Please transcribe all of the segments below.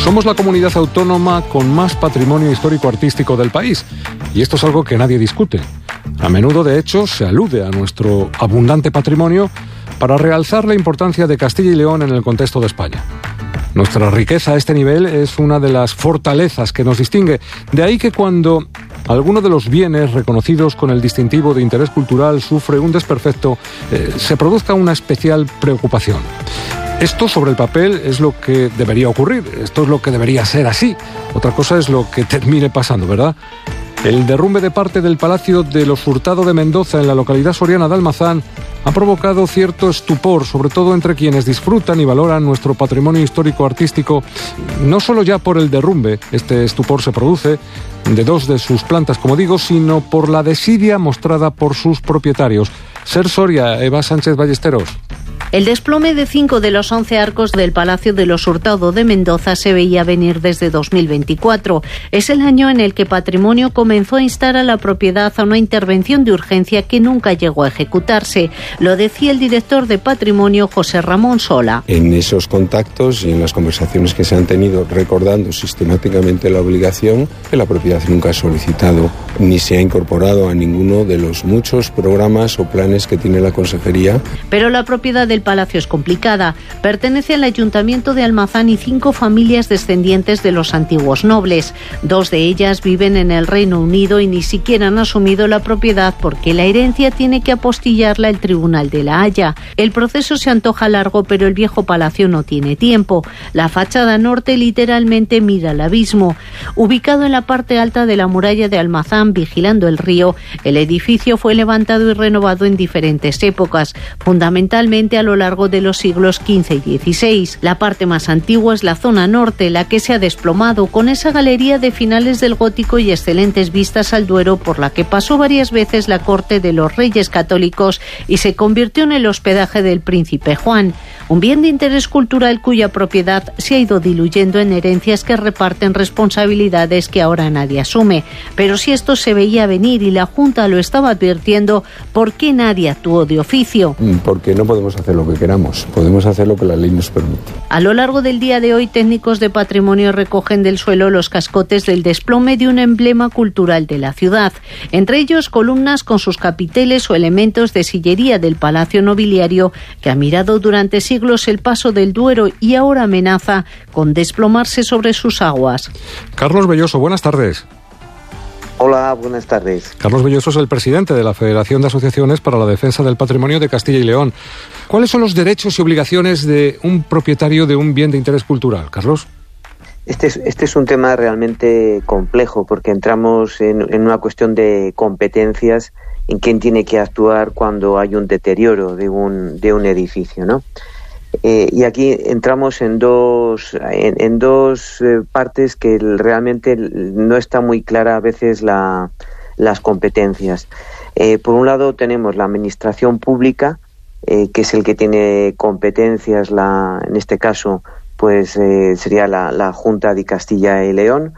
Somos la comunidad autónoma con más patrimonio histórico-artístico del país, y esto es algo que nadie discute. A menudo, de hecho, se alude a nuestro abundante patrimonio para realzar la importancia de Castilla y León en el contexto de España. Nuestra riqueza a este nivel es una de las fortalezas que nos distingue. De ahí que cuando alguno de los bienes reconocidos con el distintivo de interés cultural sufre un desperfecto, se produzca una especial preocupación. Esto sobre el papel es lo que debería ocurrir, esto es lo que debería ser así. Otra cosa es lo que termine pasando, ¿verdad? El derrumbe de parte del Palacio de los Hurtado de Mendoza en la localidad soriana de Almazán ha provocado cierto estupor, sobre todo entre quienes disfrutan y valoran nuestro patrimonio histórico-artístico, no solo ya por el derrumbe, este estupor se produce de dos de sus plantas, como digo, sino por la desidia mostrada por sus propietarios. Ser Soria, Eva Sánchez Ballesteros. El desplome de 5 de los 11 arcos del Palacio de los Hurtado de Mendoza se veía venir desde 2024. Es el año en el que Patrimonio comenzó a instar a la propiedad a una intervención de urgencia que nunca llegó a ejecutarse. Lo decía el director de Patrimonio, José Ramón Sola. En esos contactos y en las conversaciones que se han tenido, recordando sistemáticamente la obligación, que la propiedad nunca ha solicitado ni se ha incorporado a ninguno de los muchos programas o planes que tiene la Consejería. Pero la propiedad del palacio es complicada. Pertenece al Ayuntamiento de Almazán y 5 familias descendientes de los antiguos nobles. 2 de ellas viven en el Reino Unido y ni siquiera han asumido la propiedad porque la herencia tiene que apostillarla el Tribunal de la Haya. El proceso se antoja largo, pero el viejo palacio no tiene tiempo. La fachada norte literalmente mira al abismo. Ubicado en la parte alta de la muralla de Almazán, vigilando el río, el edificio fue levantado y renovado en diferentes épocas, fundamentalmente a lo largo de los siglos XV y XVI. La parte más antigua es la zona norte, la que se ha desplomado, con esa galería de finales del gótico y excelentes vistas al Duero, por la que pasó varias veces la corte de los Reyes Católicos y se convirtió en el hospedaje del príncipe Juan. Un bien de interés cultural cuya propiedad se ha ido diluyendo en herencias que reparten responsabilidades que ahora nadie asume. Pero si esto se veía venir y la Junta lo estaba advirtiendo, ¿por qué nadie actuó de oficio? Porque no podemos hacer lo que queramos, podemos hacer lo que la ley nos permite. A lo largo del día de hoy, técnicos de Patrimonio recogen del suelo los cascotes del desplome de un emblema cultural de la ciudad, entre ellos columnas con sus capiteles o elementos de sillería del Palacio Nobiliario, que ha mirado durante siglos el paso del Duero y ahora amenaza con desplomarse sobre sus aguas. Carlos Belloso, buenas tardes. Hola, buenas tardes. Carlos Belloso es el presidente de la Federación de Asociaciones para la Defensa del Patrimonio de Castilla y León. ¿Cuáles son los derechos y obligaciones de un propietario de un bien de interés cultural, Carlos? Este es un tema realmente complejo porque entramos en una cuestión de competencias en quién tiene que actuar cuando hay un deterioro de un edificio, ¿no? Y aquí entramos en dos partes que realmente no está muy clara a veces las competencias. Por un lado tenemos la administración pública, que es el que tiene competencias, en este caso pues sería la Junta de Castilla y León.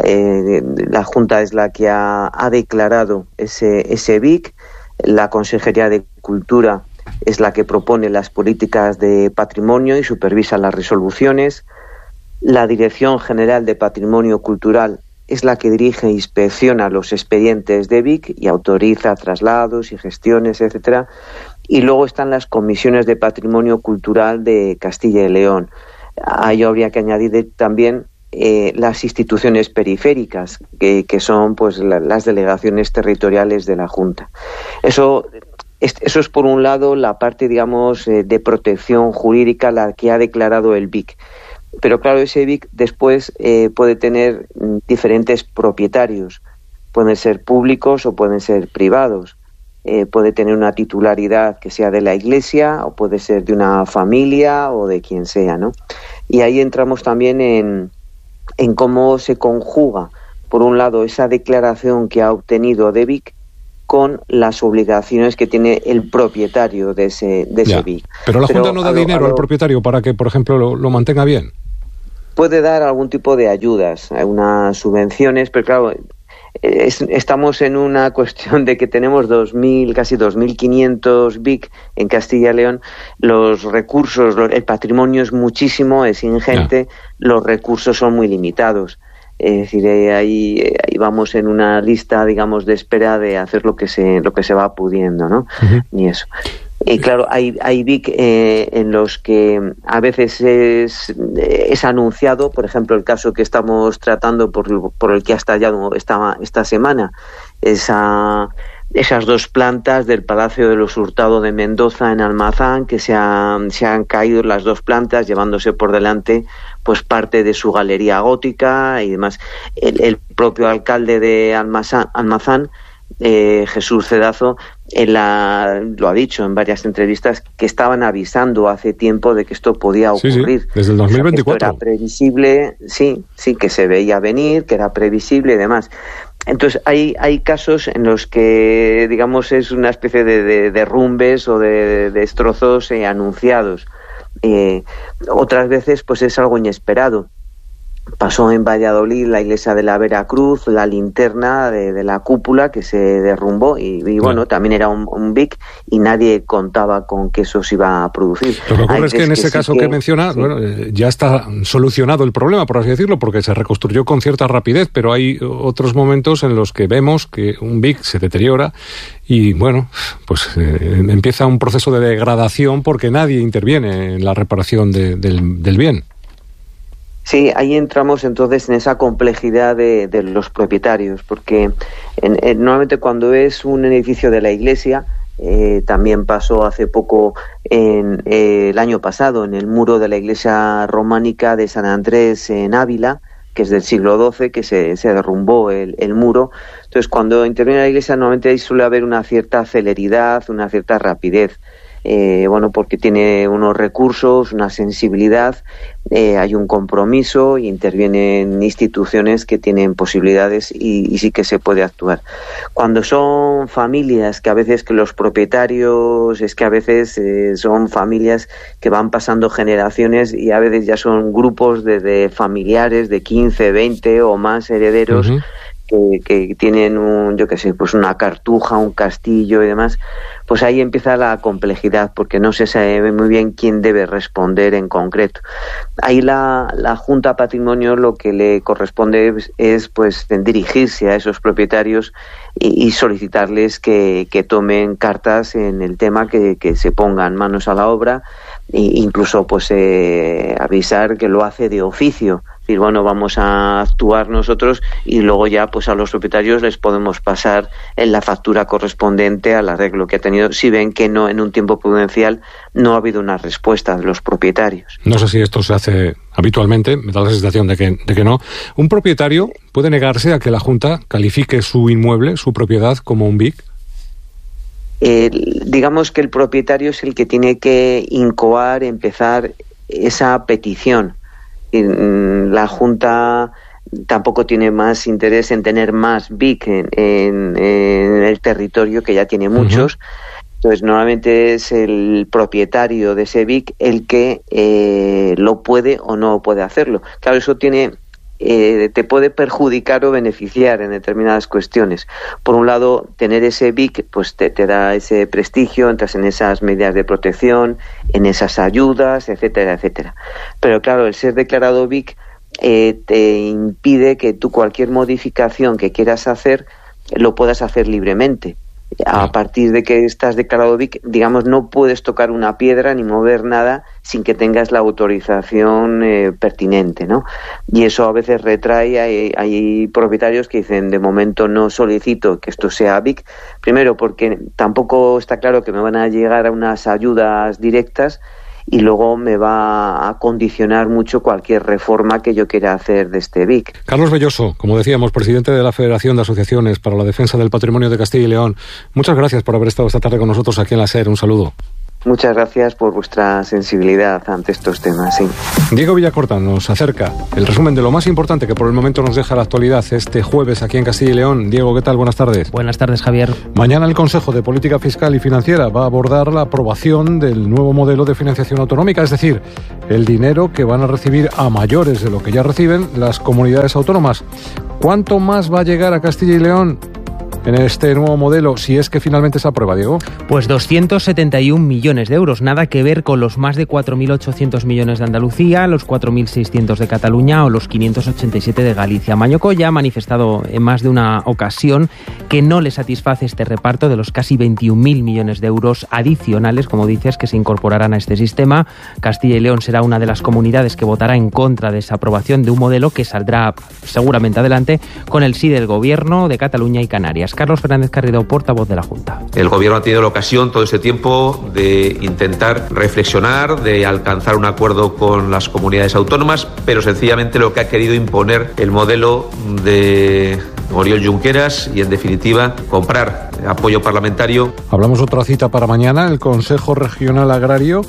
La Junta es la que ha declarado ese BIC. La Consejería de Cultura es la que propone las políticas de patrimonio y supervisa las resoluciones. La Dirección General de Patrimonio Cultural es la que dirige e inspecciona los expedientes de BIC y autoriza traslados y gestiones, etcétera. Y luego están las comisiones de patrimonio cultural de Castilla y León. A ello habría que añadir también las instituciones periféricas, que son pues las delegaciones territoriales de la Junta. Eso es por un lado la parte, digamos, de protección jurídica, la que ha declarado el BIC. Pero claro, ese BIC después puede tener diferentes propietarios. Pueden ser públicos o pueden ser privados. Puede tener una titularidad que sea de la Iglesia o puede ser de una familia o de quien sea, ¿no? Y ahí entramos también en cómo se conjuga, por un lado, esa declaración que ha obtenido de BIC con las obligaciones que tiene el propietario de ese BIC. Pero la Junta no da dinero al propietario para que, por ejemplo, lo mantenga bien. Puede dar algún tipo de ayudas, unas subvenciones, pero claro, estamos en una cuestión de que tenemos casi 2.500 BIC en Castilla y León. Los recursos, el patrimonio es muchísimo, es ingente, los recursos son muy limitados. Es decir, ahí vamos en una lista, digamos, de espera de hacer lo que se va pudiendo, ¿no? Y eso. Y claro, hay BIC en los que a veces es anunciado, por ejemplo, el caso que estamos tratando por el que ha estallado esta semana, esas 2 plantas del Palacio de los Hurtado de Mendoza en Almazán, que se han caído las 2 plantas, llevándose por delante pues parte de su galería gótica y demás. El propio alcalde de Almazán, Jesús Cedazo, lo ha dicho en varias entrevistas, que estaban avisando hace tiempo de que esto podía ocurrir. Sí, desde el 2024. Esto era previsible, sí, que se veía venir, que era previsible y demás. Entonces hay casos en los que, digamos, es una especie de derrumbes o de destrozos anunciados. Otras veces pues es algo inesperado. Pasó en Valladolid la iglesia de la Veracruz, la linterna de la cúpula que se derrumbó y bueno, también era un BIC y nadie contaba con que eso se iba a producir. Lo que ocurre es que en ese caso que menciona, ya está solucionado el problema, por así decirlo, porque se reconstruyó con cierta rapidez, pero hay otros momentos en los que vemos que un BIC se deteriora y bueno, pues empieza un proceso de degradación porque nadie interviene en la reparación del bien. Sí, ahí entramos entonces en esa complejidad de los propietarios, porque normalmente cuando es un edificio de la iglesia, también pasó hace poco, el año pasado, en el muro de la iglesia románica de San Andrés en Ávila, que es del siglo XII, que se derrumbó el muro. Entonces, cuando interviene la iglesia, normalmente ahí suele haber una cierta celeridad, una cierta rapidez. Porque tiene unos recursos, una sensibilidad, hay un compromiso y intervienen instituciones que tienen posibilidades y sí que se puede actuar. Cuando son familias, que a veces que los propietarios, son familias que van pasando generaciones y a veces ya son grupos de familiares de 15, 20 o más herederos, que tienen una cartuja, un castillo y demás, pues ahí empieza la complejidad, porque no se sabe muy bien quién debe responder en concreto. Ahí la Junta Patrimonio lo que le corresponde es dirigirse a esos propietarios y solicitarles que tomen cartas en el tema, que se pongan manos a la obra e incluso avisar que lo hace de oficio. Decir, vamos a actuar nosotros y luego ya a los propietarios les podemos pasar en la factura correspondiente al arreglo que ha tenido, si ven que no, en un tiempo prudencial no ha habido una respuesta de los propietarios. No sé si esto se hace habitualmente, me da la sensación de que no. ¿Un propietario puede negarse a que la Junta califique su inmueble, su propiedad, como un BIC? Digamos que el propietario es el que tiene que empezar esa petición. La Junta tampoco tiene más interés en tener más BIC en el territorio, que ya tiene muchos. Entonces, normalmente es el propietario de ese BIC el que lo puede o no puede hacerlo. Claro, eso te puede perjudicar o beneficiar en determinadas cuestiones. Por un lado, tener ese BIC te da ese prestigio, entras en esas medidas de protección, en esas ayudas, etcétera, etcétera. Pero claro, el ser declarado BIC te impide que tú cualquier modificación que quieras hacer lo puedas hacer libremente. A partir de que estás declarado BIC, digamos, no puedes tocar una piedra ni mover nada sin que tengas la autorización pertinente, ¿no? Y eso a veces retrae. Hay propietarios que dicen, de momento no solicito que esto sea BIC, primero porque tampoco está claro que me van a llegar a unas ayudas directas, y luego me va a condicionar mucho cualquier reforma que yo quiera hacer de este BIC. Carlos Belloso, como decíamos, presidente de la Federación de Asociaciones para la Defensa del Patrimonio de Castilla y León, muchas gracias por haber estado esta tarde con nosotros aquí en la SER. Un saludo. Muchas gracias por vuestra sensibilidad ante estos temas. Sí. Diego Villacorta nos acerca el resumen de lo más importante que por el momento nos deja la actualidad este jueves aquí en Castilla y León. Diego, ¿qué tal? Buenas tardes. Buenas tardes, Javier. Mañana el Consejo de Política Fiscal y Financiera va a abordar la aprobación del nuevo modelo de financiación autonómica, es decir, el dinero que van a recibir a mayores de lo que ya reciben las comunidades autónomas. ¿Cuánto más va a llegar a Castilla y León en este nuevo modelo, si es que finalmente se aprueba, Diego? Pues 271 millones de euros, nada que ver con los más de 4.800 millones de Andalucía, los 4.600 de Cataluña o los 587 de Galicia. Mañoco ya ha manifestado en más de una ocasión que no le satisface este reparto de los casi 21.000 millones de euros adicionales, como dices, que se incorporarán a este sistema. Castilla y León será una de las comunidades que votará en contra de esa aprobación de un modelo que saldrá seguramente adelante con el sí del Gobierno de Cataluña y Canarias. Carlos Fernández Carrido, portavoz de la Junta. El Gobierno ha tenido la ocasión todo este tiempo de intentar reflexionar, de alcanzar un acuerdo con las comunidades autónomas, pero sencillamente lo que ha querido imponer el modelo de Oriol Junqueras y, en definitiva, comprar apoyo parlamentario. Hablamos otra cita para mañana. El Consejo Regional Agrario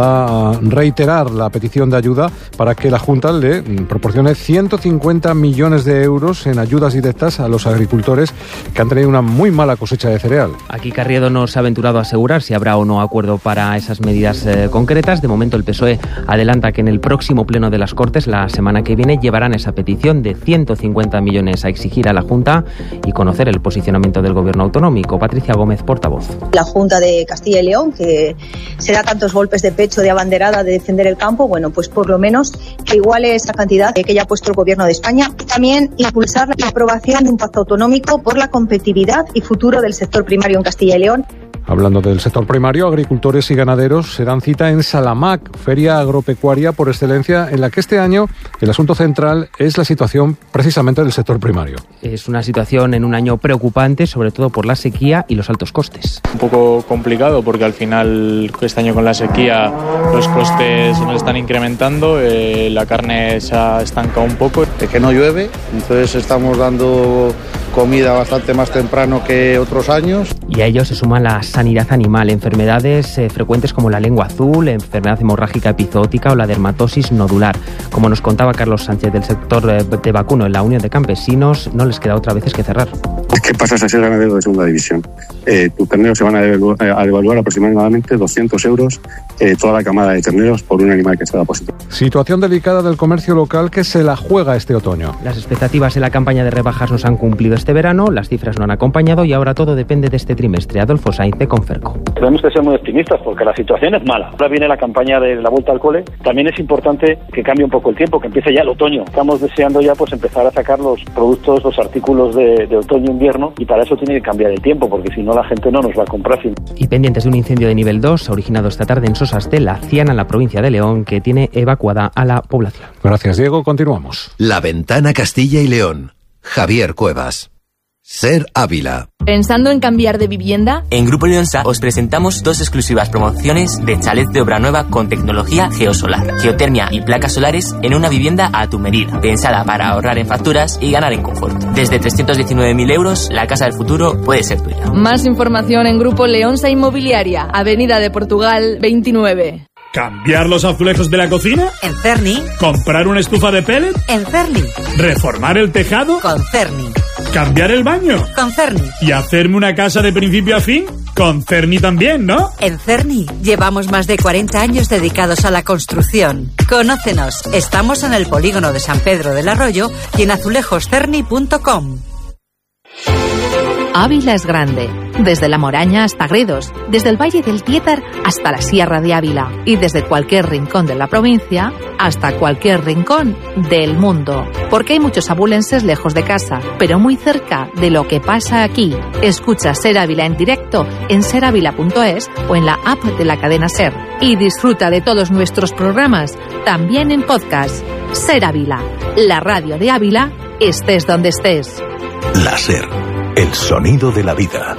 va a reiterar la petición de ayuda para que la Junta le proporcione 150 millones de euros en ayudas directas a los agricultores que han tenido una muy mala cosecha de cereal. Aquí Carriedo no se ha aventurado a asegurar si habrá o no acuerdo para esas medidas concretas. De momento el PSOE adelanta que en el próximo pleno de las Cortes, la semana que viene, llevarán esa petición de 150 millones a exigir a la Junta y conocer el posicionamiento del Gobierno autonómico. Patricia Gómez, portavoz. La Junta de Castilla y León, que se da tantos golpes de pecho de abanderada de defender el campo, bueno, pues por lo menos que iguale esa cantidad que ya ha puesto el Gobierno de España. También impulsar la aprobación de un pacto autonómico por la competitividad y futuro del sector primario en Castilla y León. Hablando del sector primario, agricultores y ganaderos se dan cita en Salamac, feria agropecuaria por excelencia, en la que este año el asunto central es la situación precisamente del sector primario. Es una situación en un año preocupante, sobre todo por la sequía y los altos costes. Un poco complicado porque al final este año con la sequía los costes nos están incrementando, la carne se ha estancado un poco. Es que no llueve, entonces estamos dando comida bastante más temprano que otros años. Y a ello se suma la sanidad animal, enfermedades frecuentes como la lengua azul, enfermedad hemorrágica epizootica o la dermatosis nodular. Como nos contaba Carlos Sánchez del sector de vacuno en la Unión de Campesinos, no les queda otra vez que cerrar. Es que pasas a ser ganadero de segunda división. Tus terneros se van a devaluar aproximadamente 200 euros toda la camada de terneros por un animal que está positivo. Situación delicada del comercio local que se la juega este otoño. Las expectativas en la campaña de rebajas no se han cumplido este verano, las cifras no han acompañado y ahora todo depende de este trimestre. Adolfo Sainz de Conferco. Tenemos que ser muy optimistas porque la situación es mala. Ahora viene la campaña de la vuelta al cole. También es importante que cambie un poco el tiempo, que empiece ya el otoño. Estamos deseando ya pues empezar a sacar los productos, los artículos de otoño-invierno, y para eso tiene que cambiar el tiempo, porque si no la gente no nos va a comprar. Y pendientes de un incendio de nivel 2 originado esta tarde en Sosas de la Ciana, en la provincia de León, que tiene evacuada a la población. Gracias, Diego. Continuamos. La Ventana Castilla y León. Javier Cuevas. Ser Ávila. ¿Pensando en cambiar de vivienda? En Grupo Leonsa os presentamos 2 exclusivas promociones de chalet de obra nueva con tecnología geosolar, geotermia y placas solares en una vivienda a tu medida, pensada para ahorrar en facturas y ganar en confort. Desde 319.000 euros, la casa del futuro puede ser tuya. Más información en Grupo Leonsa Inmobiliaria, Avenida de Portugal 29. ¿Cambiar los azulejos de la cocina? En Cerny. ¿Comprar una estufa de pellet? En Cerny. ¿Reformar el tejado? Con Cerny. ¿Cambiar el baño? Con Cerny. ¿Y hacerme una casa de principio a fin? Con Cerny también, ¿no? En Cerny llevamos más de 40 años dedicados a la construcción. Conócenos. Estamos en el polígono de San Pedro del Arroyo y en azulejoscerny.com. Ávila es grande, desde La Moraña hasta Gredos, desde el Valle del Tiétar hasta la Sierra de Ávila y desde cualquier rincón de la provincia hasta cualquier rincón del mundo. Porque hay muchos abulenses lejos de casa, pero muy cerca de lo que pasa aquí. Escucha Ser Ávila en directo en seravila.es o en la app de la cadena Ser. Y disfruta de todos nuestros programas, también en podcast. Ser Ávila, la radio de Ávila, estés donde estés. La Ser. El sonido de la vida.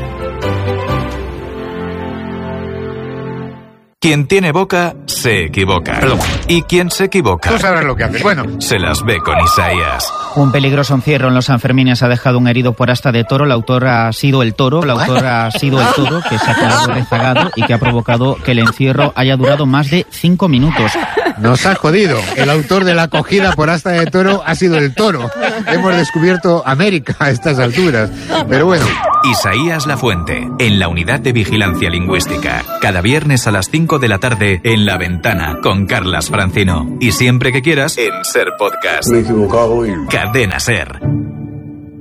Quien tiene boca, se equivoca. Perdón. Y quien se equivoca... Tú sabrás lo que haces. Bueno. Se las ve con Isaías. Un peligroso encierro en los Sanfermines ha dejado un herido por asta de toro. El autor ha sido el toro. El autor ha sido el toro que se ha quedado rezagado y que ha provocado que el encierro haya durado más de 5 minutos. Nos has jodido. El autor de la acogida por asta de toro ha sido el toro. Hemos descubierto América a estas alturas. Pero bueno. Isaías Lafuente, en la Unidad de Vigilancia Lingüística. Cada viernes a las 5 de la tarde en La Ventana con Carlas Francino. Y siempre que quieras en Ser Podcast. Me he equivocado y... Cadena Ser.